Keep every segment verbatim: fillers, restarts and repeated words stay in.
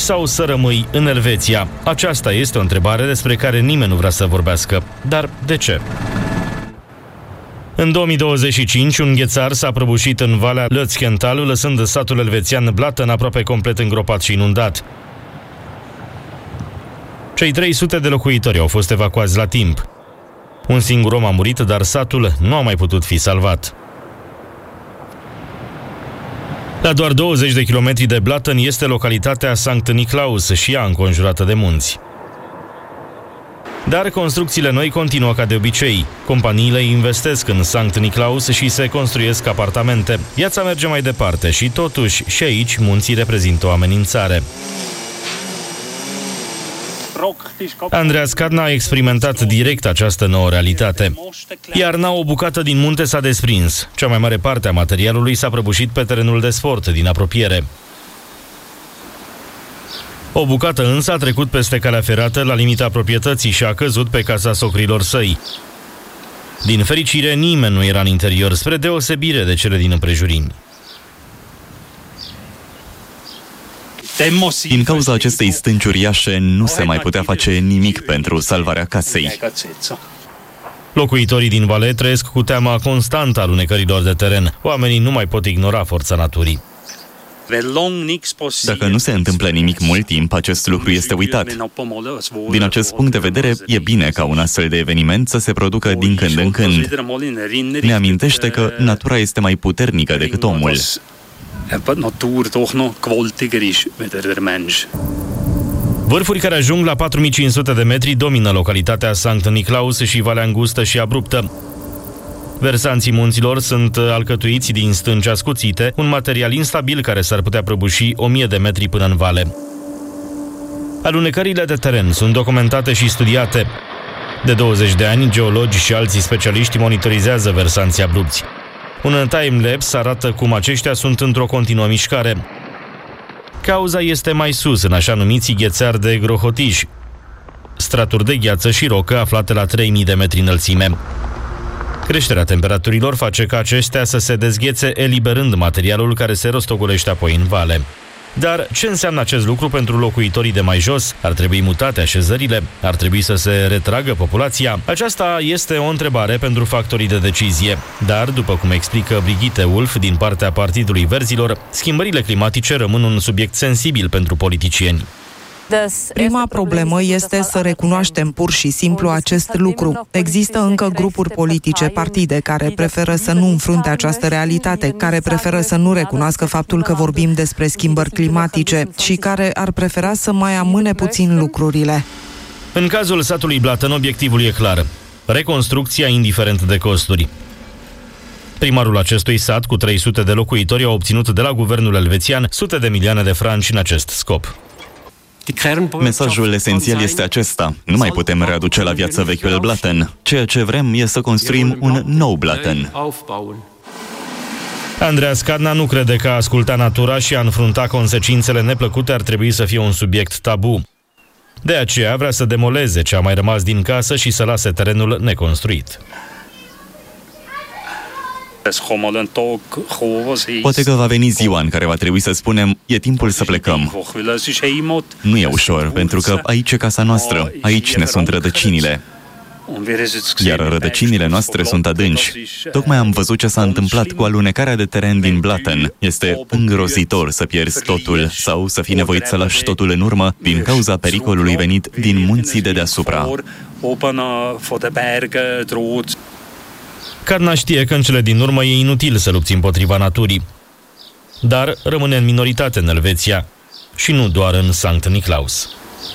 sau să rămâi în Elveția? Aceasta este o întrebare despre care nimeni nu vrea să vorbească. Dar de ce? În două mii douăzeci și cinci, un ghețar s-a prăbușit în Valea Lötzschental, lăsând satul elvețian Blatten aproape complet îngropat și inundat. Cei trei sute de locuitori au fost evacuați la timp. Un singur om a murit, dar satul nu a mai putut fi salvat. La doar douăzeci de kilometri de Blatten este localitatea Sankt Niklaus și ea înconjurată de munți. Dar construcțiile noi continuă ca de obicei. Companiile investesc în Sankt Niklaus și se construiesc apartamente. Viața merge mai departe și totuși și aici munții reprezintă o amenințare. Andreas Cadna a experimentat direct această nouă realitate. Iarna, o bucată din munte s-a desprins. Cea mai mare parte a materialului s-a prăbușit pe terenul de sport din apropiere. O bucată însă a trecut peste calea ferată la limita proprietății și a căzut pe casa socrilor săi. Din fericire, nimeni nu era în interior, spre deosebire de cele din împrejurimi. Din cauza acestei stânci uriașe, nu se mai putea face nimic pentru salvarea casei. Locuitorii din Valea trăiesc cu teama constantă a alunecărilor de teren. Oamenii nu mai pot ignora forța naturii. Dacă nu se întâmplă nimic mult timp, acest lucru este uitat. Din acest punct de vedere, e bine ca un astfel de eveniment să se producă din când în când. Ne amintește că natura este mai puternică decât omul. Vârfuri care ajung la patru mii cinci sute de metri domină localitatea Sankt Niklaus și Valea îngustă și abruptă. Versanții munților sunt alcătuiți din stânci ascuțite, un material instabil care s-ar putea prăbuși o mie de metri până în vale. Alunecările de teren sunt documentate și studiate. De douăzeci de ani, geologi și alții specialiști monitorizează versanții abrupți. Un time-lapse arată cum aceștia sunt într-o continuă mișcare. Cauza este mai sus, în așa numiți ghețari de Grohotiș, straturi de gheață și rocă aflate la trei mii de metri înălțime. Creșterea temperaturilor face ca aceștia să se dezghețe, eliberând materialul care se rostogolește apoi în vale. Dar ce înseamnă acest lucru pentru locuitorii de mai jos? Ar trebui mutate așezările? Ar trebui să se retragă populația? Aceasta este o întrebare pentru factorii de decizie. Dar, după cum explică Brigitte Wolf din partea Partidului Verzilor, schimbările climatice rămân un subiect sensibil pentru politicieni. Prima problemă este să recunoaștem pur și simplu acest lucru. Există încă grupuri politice, partide, care preferă să nu înfrunte această realitate, care preferă să nu recunoască faptul că vorbim despre schimbări climatice și care ar prefera să mai amâne puțin lucrurile. În cazul satului Blatten, obiectivul e clar: reconstrucția indiferent de costuri. Primarul acestui sat, cu trei sute de locuitori, a obținut de la guvernul elvețian sute de milioane de franci în acest scop. Mesajul esențial este acesta. Nu mai putem readuce la viață vechiul Blatten. Ceea ce vrem e să construim un nou Blatten. Andreas Cadna nu crede că a asculta natura și a înfrunta consecințele neplăcute ar trebui să fie un subiect tabu. De aceea vrea să demoleze ce a mai rămas din casă și să lase terenul neconstruit. Poate că va veni ziua în care va trebui să spunem: e timpul să plecăm. Nu e ușor, pentru că aici e casa noastră, aici ne sunt rădăcinile. Iar rădăcinile noastre sunt adânci. Tocmai am văzut ce s-a întâmplat cu alunecarea de teren din Blatten. Este îngrozitor să pierzi totul sau să fii nevoit să lași totul în urmă din cauza pericolului venit din munții de deasupra. Cadna știe că în cele din urmă e inutil să lupți împotriva naturii. Dar rămâne în minoritate în Elveția și nu doar în Sankt Niklaus.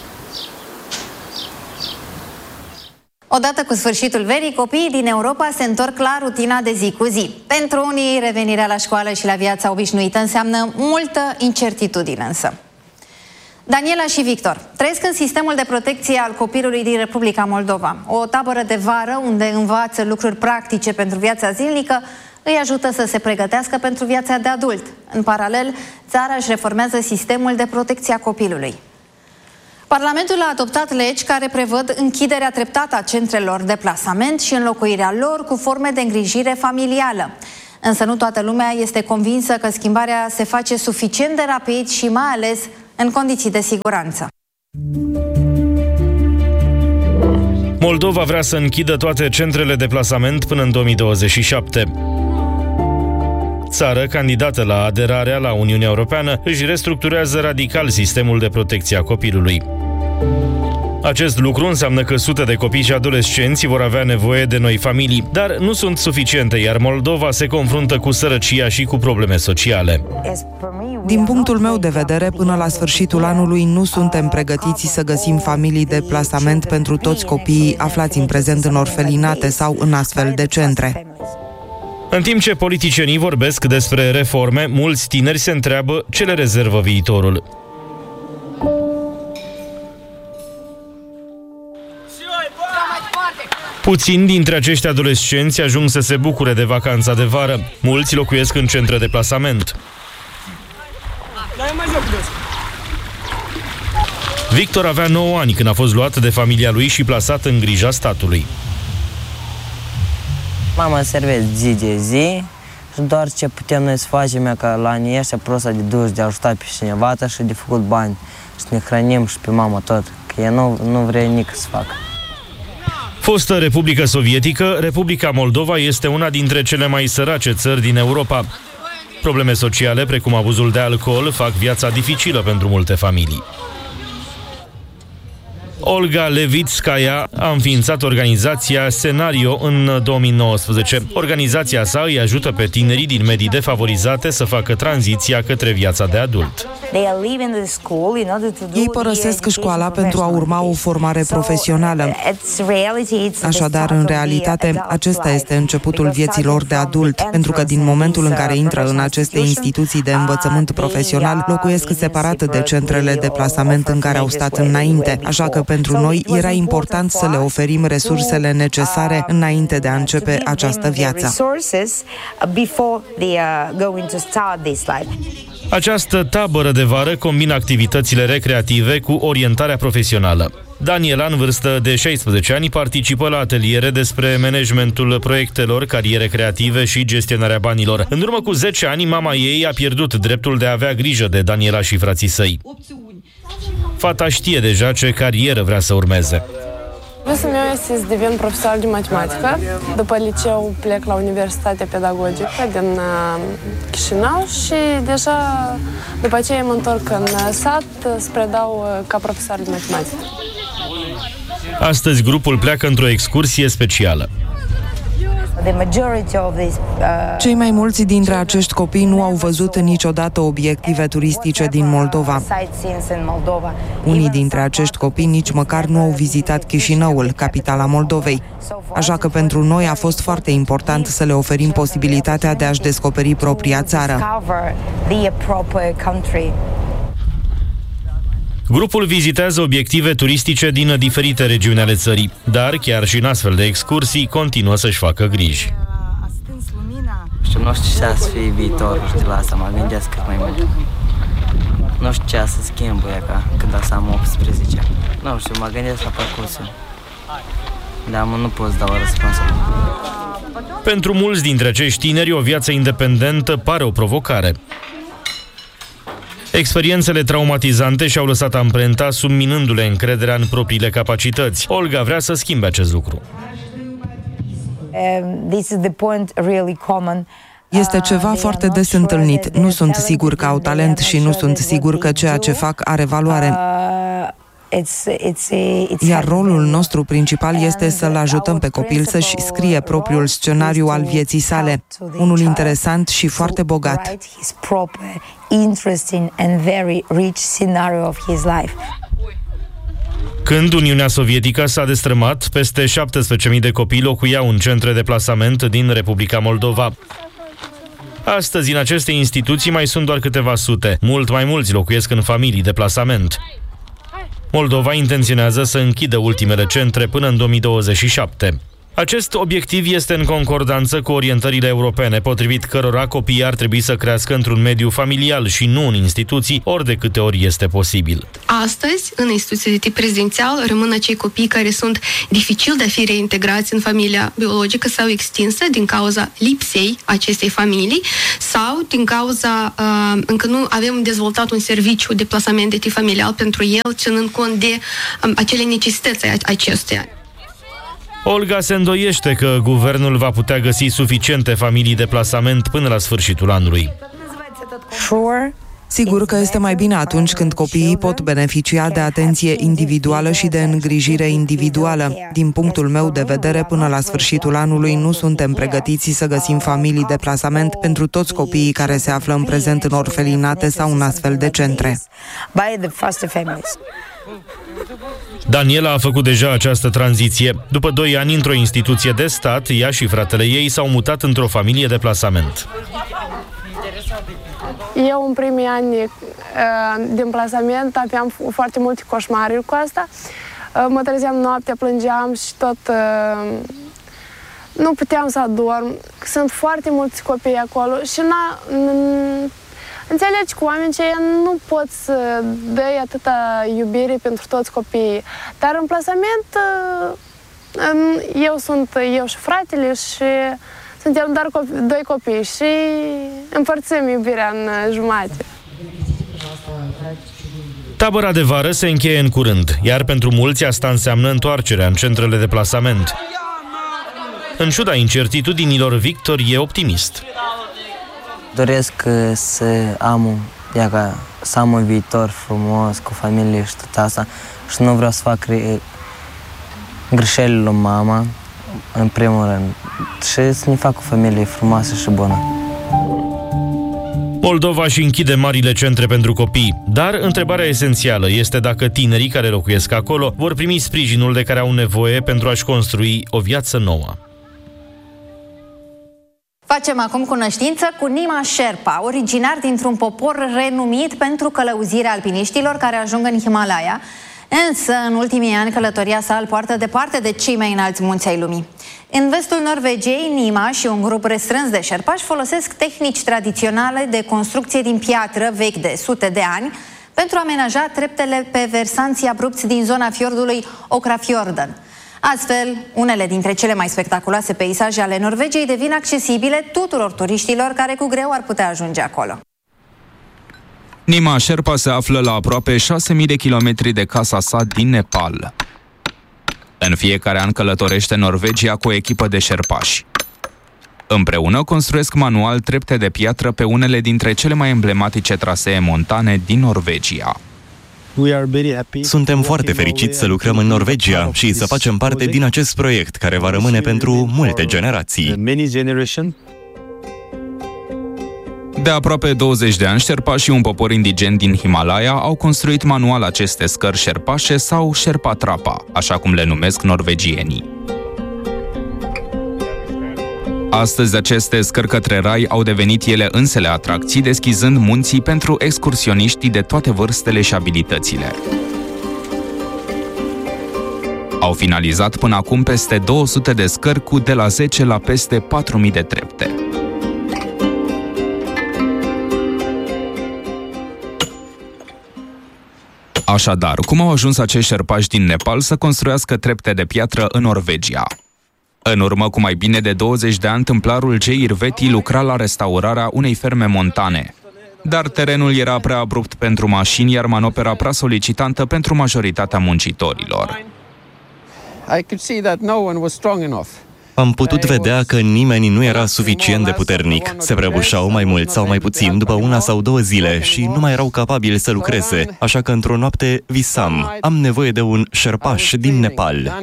Odată cu sfârșitul verii, copiii din Europa se întorc la rutina de zi cu zi. Pentru unii, revenirea la școală și la viața obișnuită înseamnă multă incertitudine însă. Daniela și Victor trăiesc în sistemul de protecție al copilului din Republica Moldova. O tabără de vară unde învață lucruri practice pentru viața zilnică îi ajută să se pregătească pentru viața de adult. În paralel, țara își reformează sistemul de protecție a copilului. Parlamentul a adoptat legi care prevăd închiderea treptată a centrelor de plasament și înlocuirea lor cu forme de îngrijire familială. Însă nu toată lumea este convinsă că schimbarea se face suficient de rapid și mai ales în condiții de siguranță. Moldova vrea să închidă toate centrele de plasament până în două mii douăzeci și șapte. Țară candidată la aderarea la Uniunea Europeană își restructurează radical sistemul de protecție a copilului. Acest lucru înseamnă că sute de copii și adolescenți vor avea nevoie de noi familii, dar nu sunt suficiente, iar Moldova se confruntă cu sărăcia și cu probleme sociale. Din punctul meu de vedere, până la sfârșitul anului nu suntem pregătiți să găsim familii de plasament pentru toți copiii aflați în prezent în orfelinate sau în astfel de centre. În timp ce politicienii vorbesc despre reforme, mulți tineri se întreabă ce le rezervă viitorul. Puțini dintre acești adolescenți ajung să se bucure de vacanța de vară. Mulți locuiesc în centre de plasament. Victor avea nouă ani când a fost luat de familia lui și plasat în grija statului. Mama servesc zi de zi și doar ce putem noi să facem e ca la anii ăștia prosta de duș, de a ajuta pe cineva și de făcut bani. Și ne hrănim și pe mama tot, că ea nu, nu vrea nici să facă. Fostă Republică Sovietică, Republica Moldova este una dintre cele mai sărace țări din Europa. Probleme sociale, precum abuzul de alcool, fac viața dificilă pentru multe familii. Olga Levitskaya a înființat organizația Scenario în două mii nouăsprezece. Organizația sa îi ajută pe tinerii din medii defavorizate să facă tranziția către viața de adult. Ei părăsesc școala pentru a urma o formare profesională. Așadar, în realitate, acesta este începutul vieții lor de adult, pentru că din momentul în care intră în aceste instituții de învățământ profesional, locuiesc separat de centrele de plasament în care au stat înainte, așa că pentru noi era important să le oferim resursele necesare înainte de a începe această viață. Această tabără de vară combină activitățile recreative cu orientarea profesională. Daniela, în vârstă de șaisprezece ani, participă la ateliere despre managementul proiectelor, cariere creative și gestionarea banilor. În urmă cu zece ani, mama ei a pierdut dreptul de a avea grijă de Daniela și frații săi. Fata știe deja ce carieră vrea să urmeze. Visul meu este să devin profesor de matematică. După liceu plec la Universitatea Pedagogică din Chișinău și deja după aceea mă întorc în sat să predau ca profesor de matematică. Astăzi grupul pleacă într-o excursie specială. Cei mai mulți dintre acești copii nu au văzut niciodată obiective turistice din Moldova. Unii dintre acești copii nici măcar nu au vizitat Chișinăul, capitala Moldovei. Așa că pentru noi a fost foarte important să le oferim posibilitatea de a-și descoperi propria țară. Grupul vizitează obiective turistice din diferite regiuni ale țării, dar chiar și în astfel de excursii continuă să-și facă griji. Nu știu ce să fie viitorul și de la asta mă gândesc cât mai mult. Nu știu ce să schimb ca când o să am optsprezece. Nu știu, mă gândesc la parcursul. Dar mă nu pot să dau răspuns. Pentru mulți dintre acești tineri, o viață independentă pare o provocare. Experiențele traumatizante și-au lăsat amprenta, subminându-le încrederea în propriile capacități. Olga vrea să schimbe acest lucru. Este ceva foarte des întâlnit. Nu sunt sigur că au talent și nu sunt sigur că ceea ce fac are valoare. Iar rolul nostru principal este să-l ajutăm pe copil să-și scrie propriul scenariu al vieții sale, unul interesant și foarte bogat. Când Uniunea Sovietică s-a destrămat, peste șaptesprezece mii de copii locuiau în centre de plasament din Republica Moldova. Astăzi, în aceste instituții mai sunt doar câteva sute. Mult mai mulți locuiesc în familii de plasament. Moldova intenționează să închidă ultimele centre până în două mii douăzeci și șapte. Acest obiectiv este în concordanță cu orientările europene, potrivit cărora copiii ar trebui să crească într-un mediu familial și nu în instituții, ori de câte ori este posibil. Astăzi, în instituții de tip rezidențial, rămân acei copii care sunt dificil de a fi reintegrați în familia biologică sau extinsă din cauza lipsei acestei familii sau din cauza uh, încă nu avem dezvoltat un serviciu de plasament de tip familial pentru el, ținând cont de um, acele necesități acestuia. Olga se îndoiește că guvernul va putea găsi suficiente familii de plasament până la sfârșitul anului. Sigur că este mai bine atunci când copiii pot beneficia de atenție individuală și de îngrijire individuală. Din punctul meu de vedere, până la sfârșitul anului nu suntem pregătiți să găsim familii de plasament pentru toți copiii care se află în prezent în orfelinate sau în astfel de centre. Daniela a făcut deja această tranziție. După doi ani într-o instituție de stat, ea și fratele ei s-au mutat într-o familie de plasament. Eu în primii ani din plasament aveam foarte multe coșmaruri cu asta. Mă trezeam noaptea, plângeam și tot nu puteam să adorm. Sunt foarte mulți copii acolo și n-a, înțelegi cu oamenii aceia nu poți să dai atâta iubire pentru toți copiii. Dar în plasament eu sunt eu și fratele și suntem doar copii, doi copii și împărțim iubirea în jumate. Tabăra de vară se încheie în curând, iar pentru mulți asta înseamnă întoarcerea în centrele de plasament. În ciuda incertitudinilor, Victor e optimist. Doresc să am, iaca, să am un viitor frumos cu familie și tot asta și nu vreau să fac greșelile lui mama, în primul rând, și să ne fac o familie frumoasă și bună. Moldova își închide marile centre pentru copii, dar întrebarea esențială este dacă tinerii care locuiesc acolo vor primi sprijinul de care au nevoie pentru a-și construi o viață nouă. Facem acum cunoștință cu Nima Sherpa, originar dintr-un popor renumit pentru călăuzirea alpiniștilor care ajung în Himalaya, însă în ultimii ani călătoria sa îl poartă departe de cei mai înalți munți ai lumii. În vestul Norvegiei, Nima și un grup restrâns de șerpași folosesc tehnici tradiționale de construcție din piatră vechi de sute de ani pentru a amenaja treptele pe versanții abrupți din zona fiordului Okrafjorden. Astfel, unele dintre cele mai spectaculoase peisaje ale Norvegiei devin accesibile tuturor turiștilor care cu greu ar putea ajunge acolo. Nima Sherpa se află la aproape șase mii de kilometri de casa sa din Nepal. În fiecare an călătorește Norvegia cu o echipă de șerpași. Împreună construiesc manual trepte de piatră pe unele dintre cele mai emblematice trasee montane din Norvegia. Suntem foarte fericiți să lucrăm în Norvegia și să facem parte din acest proiect care va rămâne pentru multe generații. De aproape douăzeci de ani, șerpașii, un popor indigen din Himalaya, au construit manual aceste scări șerpașe sau Sherpa Trapa, așa cum le numesc norvegienii. Astăzi, aceste scări către rai au devenit ele însele atracții, deschizând munții pentru excursioniștii de toate vârstele și abilitățile. Au finalizat până acum peste două sute de scări cu de la zece la peste patru mii de trepte. Așadar, cum au ajuns acești șerpași din Nepal să construiască trepte de piatră în Norvegia? În urmă cu mai bine de douăzeci de ani, tâmplarul Jay Irveti lucra la restaurarea unei ferme montane. Dar terenul era prea abrupt pentru mașini, iar manopera prea solicitantă pentru majoritatea muncitorilor. Am putut vedea că nimeni nu era suficient de puternic. Se prăbușau mai mult sau mai puțin după una sau două zile și nu mai erau capabili să lucreze, așa că într-o noapte visam. Am nevoie de un șerpaș din Nepal.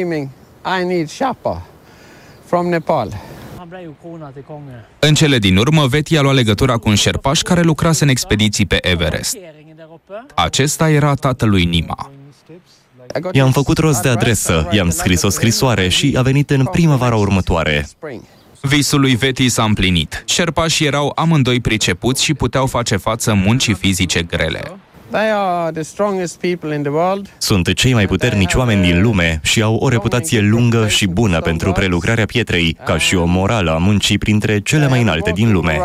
În cele din urmă, Veti a luat legătura cu un șerpaș care lucrase în expediții pe Everest. Acesta era tatălui Nima. I-am făcut rost de adresă, i-am scris o scrisoare și a venit în primăvara următoare. Visul lui Veti s-a împlinit. Șerpașii erau amândoi pricepuți și puteau face față muncii fizice grele. Sunt cei mai puternici oameni din lume și au o reputație lungă și bună pentru prelucrarea pietrei, ca și o morală a muncii printre cele mai înalte din lume.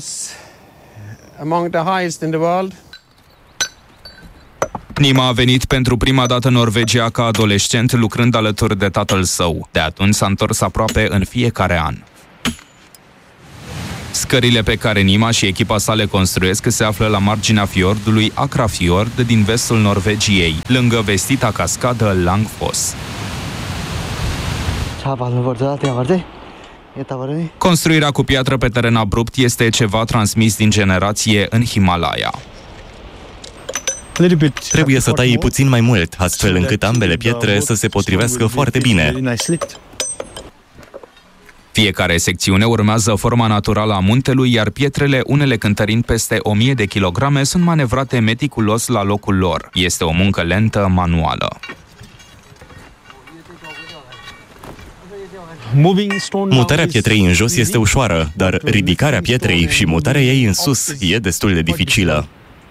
Nima a venit pentru prima dată în Norvegia ca adolescent, lucrând alături de tatăl său. De atunci s-a întors aproape în fiecare an. Scările pe care Nima și echipa sa le construiesc se află la marginea fiordului Akrafjord din vestul Norvegiei, lângă vestita cascadă Langfoss. Construirea cu piatră pe teren abrupt este ceva transmis din generație în Himalaya. Trebuie să tai puțin mai mult, astfel încât ambele pietre să se potrivească foarte bine. Fiecare secțiune urmează forma naturală a muntelui, iar pietrele, unele cântărind peste o mie de kilograme, sunt manevrate meticulos la locul lor. Este o muncă lentă, manuală. Mutarea pietrei în jos este ușoară, dar ridicarea pietrei și mutarea ei în sus e destul de dificilă.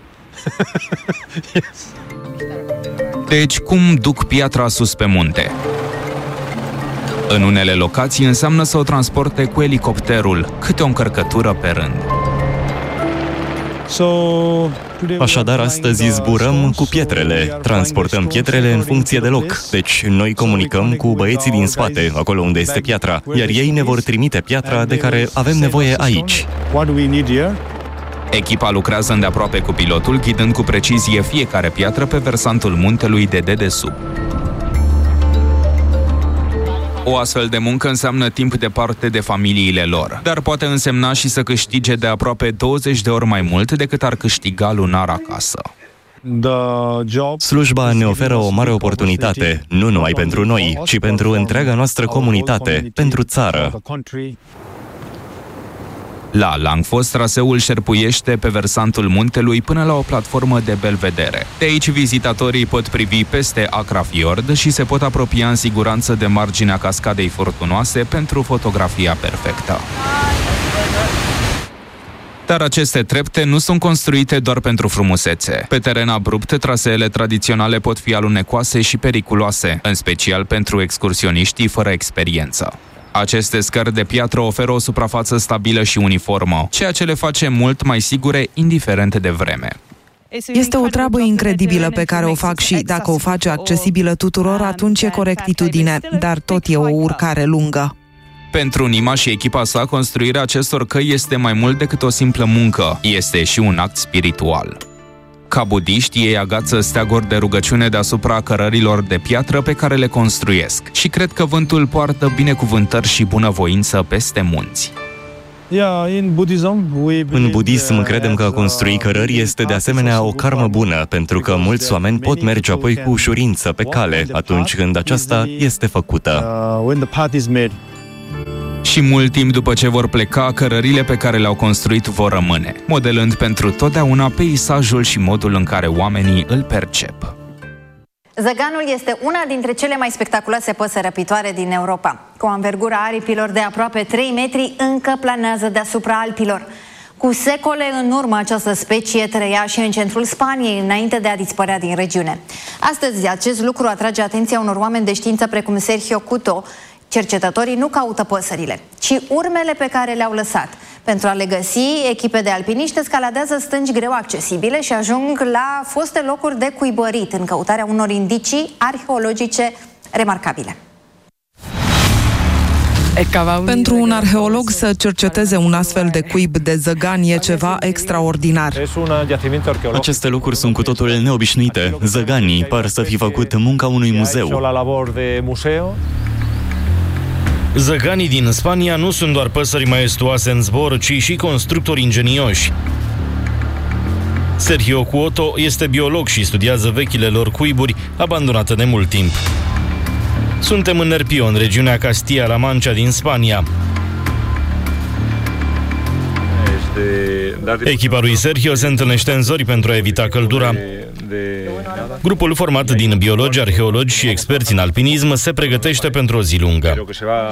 Deci, cum duc piatra sus pe munte? În unele locații înseamnă să o transporte cu elicopterul, câte o încărcătură pe rând. Așadar, astăzi zburăm cu pietrele, transportăm pietrele în funcție de loc. Deci, noi comunicăm cu băieții din spate, acolo unde este piatra, iar ei ne vor trimite piatra de care avem nevoie aici. Echipa lucrează îndeaproape cu pilotul, ghidând cu precizie fiecare piatră pe versantul muntelui de dedesubt. O astfel de muncă înseamnă timp departe de familiile lor, dar poate însemna și să câștige de aproape douăzeci de ori mai mult decât ar câștiga lunar acasă. Slujba ne oferă o mare oportunitate, nu numai pentru noi, ci pentru întreaga noastră comunitate, pentru țară. La Langfoss, traseul șerpuiește pe versantul muntelui până la o platformă de belvedere. De aici, vizitatorii pot privi peste Akrafjord și se pot apropia în siguranță de marginea cascadei furtunoase pentru fotografia perfectă. Dar aceste trepte nu sunt construite doar pentru frumusețe. Pe teren abrupt, traseele tradiționale pot fi alunecoase și periculoase, în special pentru excursioniștii fără experiență. Aceste scări de piatră oferă o suprafață stabilă și uniformă, ceea ce le face mult mai sigure, indiferent de vreme. Este o treabă incredibilă pe care o fac și, dacă o face accesibilă tuturor, atunci e corectitudine, dar tot e o urcare lungă. Pentru Nima și echipa sa, construirea acestor căi este mai mult decât o simplă muncă, este și un act spiritual. Ca budiști, ei agață steaguri de rugăciune deasupra cărărilor de piatră pe care le construiesc și cred că vântul poartă binecuvântări și bunăvoință peste munți. În budism credem că a construi cărări este de asemenea o karmă bună, pentru că mulți oameni pot merge apoi cu ușurință pe cale atunci când aceasta este făcută. Și mult timp după ce vor pleca, cărările pe care le-au construit vor rămâne, modelând pentru totdeauna peisajul și modul în care oamenii îl percep. Zăganul este una dintre cele mai spectaculoase păsări răpitoare din Europa. Cu o anvergură a aripilor de aproape trei metri, încă planează deasupra Alpilor. Cu secole în urmă, această specie trăia și în centrul Spaniei, înainte de a dispărea din regiune. Astăzi, acest lucru atrage atenția unor oameni de știință precum Sergio Couto. Cercetătorii nu caută păsările, ci urmele pe care le-au lăsat. Pentru a le găsi, echipe de alpiniști escaladează stânci greu accesibile și ajung la foste locuri de cuibărit în căutarea unor indicii arheologice remarcabile. Pentru un arheolog să cerceteze un astfel de cuib de zăgan e ceva extraordinar. Aceste lucruri sunt cu totul neobișnuite. Zăganii par să fi făcut munca unui muzeu. Zăganii din Spania nu sunt doar păsări maestuoase în zbor, ci și constructori ingenioși. Sergio Couto este biolog și studiază vechile lor cuiburi abandonate de mult timp. Suntem în Nerpio, în regiunea Castilla-La Mancha din Spania. Echipa lui Sergio se întâlnește în zori pentru a evita căldura. Grupul format din biologi, arheologi și experți în alpinism se pregătește pentru o zi lungă.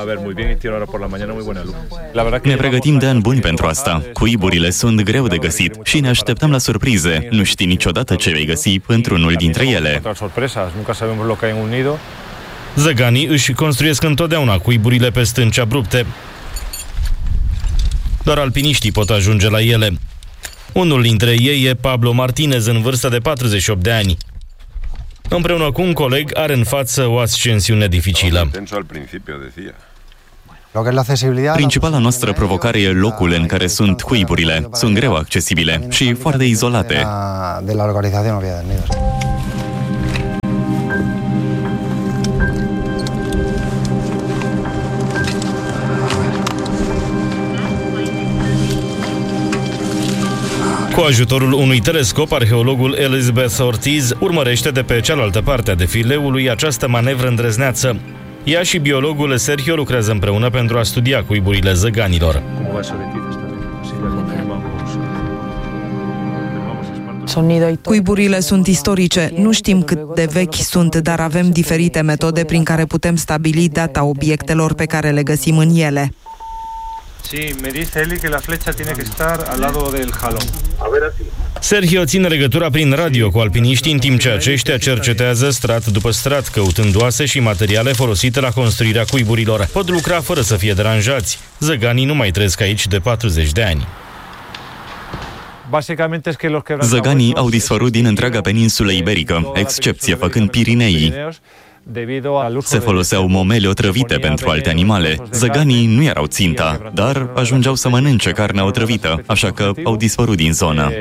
Ne pregătim de ani buni pentru asta. Cuiburile sunt greu de găsit și ne așteptăm la surprize. Nu știi niciodată ce vei găsi într-unul dintre ele. Zăganii își construiesc întotdeauna cuiburile pe stânci abrupte. Doar alpiniștii pot ajunge la ele. Unul dintre ei e Pablo Martinez, în vârstă de patruzeci și opt de ani. Împreună cu un coleg are în față o ascensiune dificilă. Principala noastră provocare e locul în care sunt cuiburile. Sunt greu accesibile și foarte izolate. Cu ajutorul unui telescop, arheologul Elizabeth Ortiz urmărește de pe cealaltă parte a defileului această manevră îndrăzneață. Ea și biologul Sergio lucrează împreună pentru a studia cuiburile zăganilor. Cuiburile sunt istorice, nu știm cât de vechi sunt, dar avem diferite metode prin care putem stabili data obiectelor pe care le găsim în ele. Sergio ține legătura prin radio cu alpiniștii în timp ce aceștia cercetează strat după strat, căutând oase și materiale folosite la construirea cuiburilor. Pot lucra fără să fie deranjați. Zăganii nu mai trăiesc aici de patruzeci de ani. Zăganii au dispărut din întreaga peninsulă iberică, excepție făcând Pirineii. Se foloseau momele otrăvite pentru alte animale. Zăganii nu erau ținta, dar ajungeau să mănânce carnea otrăvită, așa că au dispărut din zonă.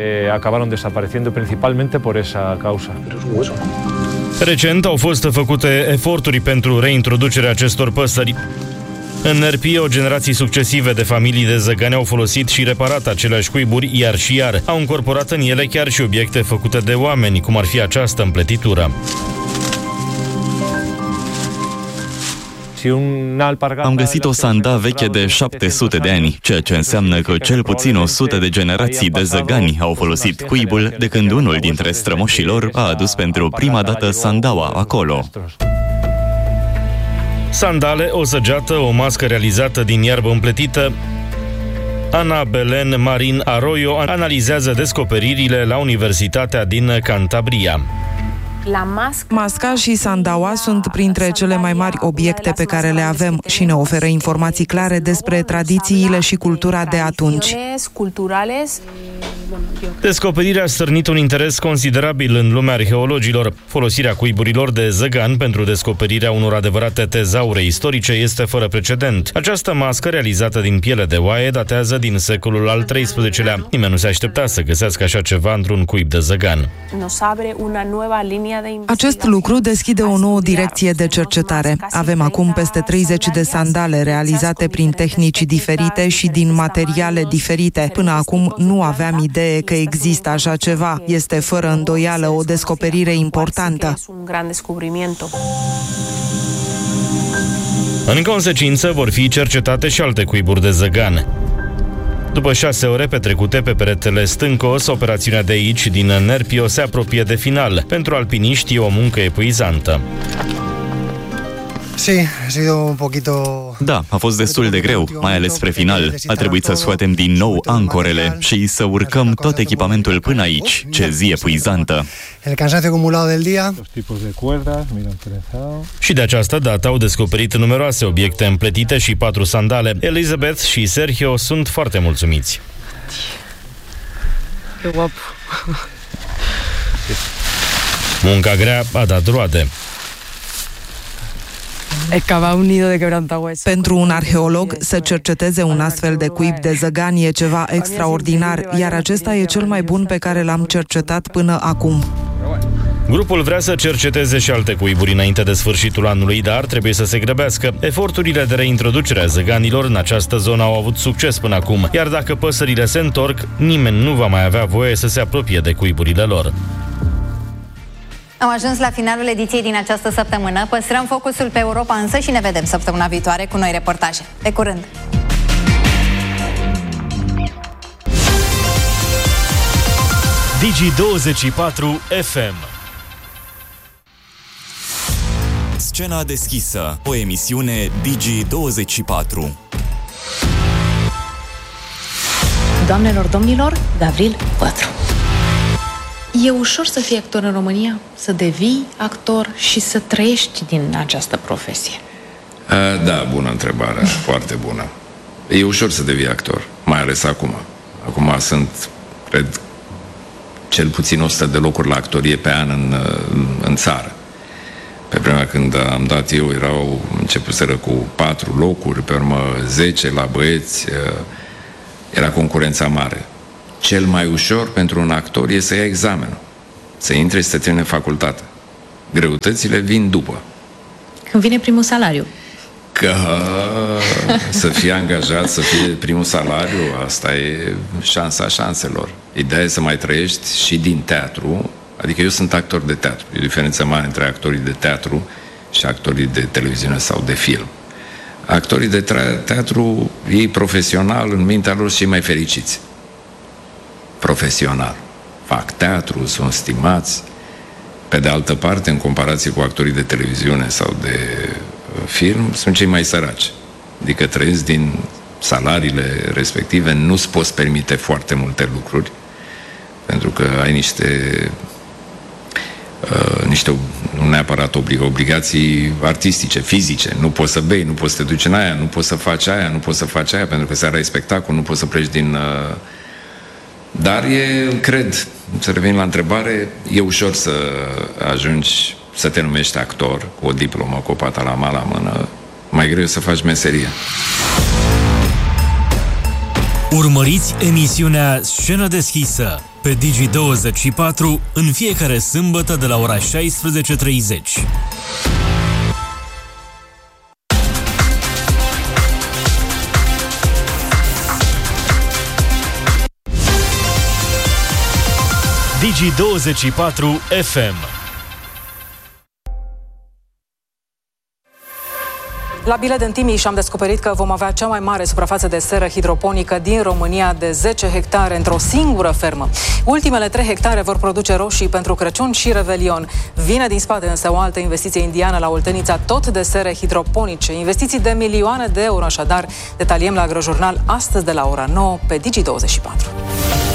Recent au fost făcute eforturi pentru reintroducerea acestor păsări. În Nerpio, generații succesive de familii de zăgani au folosit și reparat aceleași cuiburi iar și iar. Au încorporat în ele chiar și obiecte făcute de oameni, cum ar fi această împletitură. Am găsit o sanda veche de șapte sute de ani, ceea ce înseamnă că cel puțin o sută de generații de zăgani au folosit cuibul de când unul dintre strămoșii lor a adus pentru prima dată sandaua acolo. Sandale, o săgeată, o mască realizată din iarbă împletită. Ana Belen Marin Arroyo analizează descoperirile la Universitatea din Cantabria. Masca și sandaua sunt printre cele mai mari obiecte pe care le avem și ne oferă informații clare despre tradițiile și cultura de atunci. Descoperirea a stârnit un interes considerabil în lumea arheologilor. Folosirea cuiburilor de zăgan pentru descoperirea unor adevărate tezaure istorice este fără precedent. Această mască, realizată din piele de oaie, datează din secolul al treisprezecelea. Nimeni nu se aștepta să găsească așa ceva într-un cuib de zăgan. Acest lucru deschide o nouă direcție de cercetare. Avem acum peste treizeci de sandale realizate prin tehnici diferite și din materiale diferite. Până acum nu aveam idee că există așa ceva. Este fără îndoială o descoperire importantă. În consecință, vor fi cercetate și alte cuiburi de zăgan. După șase ore petrecute pe peretele stâncos, operațiunea de aici, din Nerpio, se apropie de final. Pentru alpiniști e o muncă epuizantă. Da, a fost destul de greu, mai ales spre final. A trebuit să scoatem din nou ancorele și să urcăm tot echipamentul până aici. Ce zi epuizantă! Și de această dată au descoperit numeroase obiecte împletite și patru sandale. Elizabeth și Sergio sunt foarte mulțumiți. Munca grea a dat roade. Pentru un arheolog, să cerceteze un astfel de cuib de zăgan e ceva extraordinar, iar acesta e cel mai bun pe care l-am cercetat până acum. Grupul vrea să cerceteze și alte cuiburi înainte de sfârșitul anului, dar trebuie să se grăbească. Eforturile de reintroducere a zăganilor în această zonă au avut succes până acum, iar dacă păsările se întorc, nimeni nu va mai avea voie să se apropie de cuiburile lor. Am ajuns la finalul ediției din această săptămână. Păstrăm focusul pe Europa însă și ne vedem săptămâna viitoare cu noi reportaje. Pe curând! Digi douăzeci și patru F M. Scena deschisă, o emisiune Digi douăzeci și patru. Doamnelor, domnilor, Gavril Pătru. E ușor să fii actor în România? Să devii actor și să trăiești din această profesie? A, da, bună întrebare, foarte bună. E ușor să devii actor, mai ales acum. Acum sunt, cred, cel puțin o sută de locuri la actorie pe an în, în țară. Pe vremea când am dat eu, erau începuseră cu patru locuri, pe urmă zece la băieți, era concurența mare. Cel mai ușor pentru un actor e să ia examenul, să intre și să termine facultatea. Greutățile vin după. Când vine primul salariu. Că să fie angajat, să fie primul salariu, asta e șansa șanselor. Ideea e să mai trăiești și din teatru, adică eu sunt actor de teatru. E o diferență mare între actorii de teatru și actorii de televiziune sau de film. Actorii de teatru, ei profesional, în mintea lor, și mai fericiți. Profesional. Fac teatru, sunt stimați. Pe de altă parte, în comparație cu actorii de televiziune sau de film, sunt cei mai săraci. Adică trăiesc din salariile respective, nu-ți poți permite foarte multe lucruri, pentru că ai niște uh, niște, nu neapărat oblig, obligații artistice, fizice. Nu poți să bei, nu poți să te duci în aia, nu poți să faci aia, nu poți să faci aia, pentru că seara e spectacol, nu poți să pleci din... Uh, dar e, cred, să revin la întrebare, e ușor să ajungi să te numești actor cu o diplomă, cu o patalama la mână. Mai greu să faci meseria. Urmăriți emisiunea Scenă deschisă pe Digi douăzeci și patru în fiecare sâmbătă de la ora șaisprezece treizeci. Digi douăzeci și patru F M. La Bilet în Timiș am descoperit că vom avea cea mai mare suprafață de seră hidroponică din România, de zece hectare într-o singură fermă. Ultimele trei hectare vor produce roșii pentru Crăciun și Revelion. Vine din spate însă o altă investiție indiană la Oltenița, tot de sere hidroponice. Investiții de milioane de euro, așadar. Detaliem la Agrojurnal astăzi de la ora nouă pe Digi douăzeci și patru.